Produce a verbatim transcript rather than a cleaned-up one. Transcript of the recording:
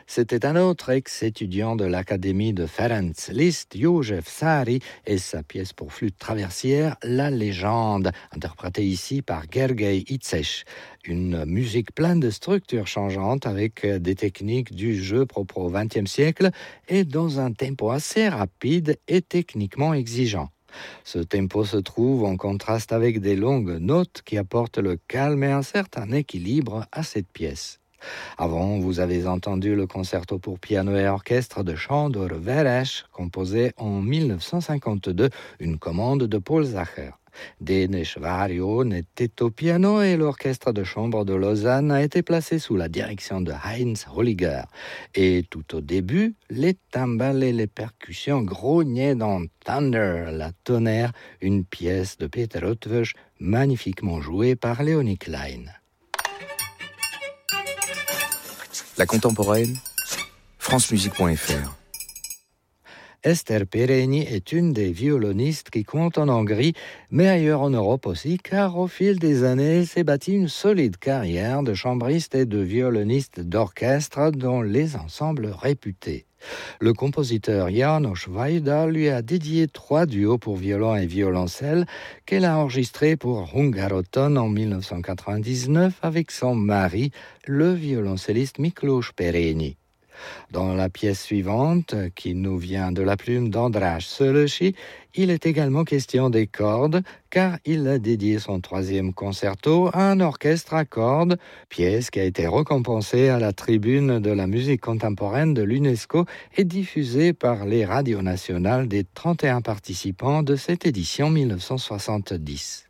C'était un autre ex-étudiant de l'Académie de Ferenc Liszt, József Száry, et sa pièce pour flûte traversière, La Légende, interprétée ici par Gergely Itzes. Une musique pleine de structures changeantes avec des techniques du jeu propres au vingtième siècle et dans un tempo assez rapide et techniquement exigeant. Ce tempo se trouve en contraste avec des longues notes qui apportent le calme et un certain équilibre à cette pièce. Avant, vous avez entendu le concerto pour piano et orchestre de Sándor Veres, composé en dix-neuf cent cinquante-deux, une commande de Paul Zacher. Dénes Varion était au piano et l'orchestre de chambre de Lausanne a été placé sous la direction de Heinz Holliger. Et tout au début, les timbales et les percussions grognaient dans Thunder, la tonnerre, une pièce de Peter Eötvös magnifiquement jouée par Léonie Klein. La contemporaine, francemusique point f r. Eszter Perényi est une des violonistes qui comptent en Hongrie, mais ailleurs en Europe aussi, car au fil des années, elle s'est bâtie une solide carrière de chambriste et de violoniste d'orchestre dans les ensembles réputés. Le compositeur János Vajda lui a dédié trois duos pour violon et violoncelle qu'elle a enregistrés pour Hungaroton en dix-neuf cent quatre-vingt-dix-neuf avec son mari, le violoncelliste Miklós Perényi. Dans la pièce suivante, qui nous vient de la plume d'András Szőlősi, il est également question des cordes, car il a dédié son troisième concerto à un orchestre à cordes, pièce qui a été récompensée à la tribune de la musique contemporaine de l'UNESCO et diffusée par les radios nationales des trente et un participants de cette édition dix-neuf cent soixante-dix.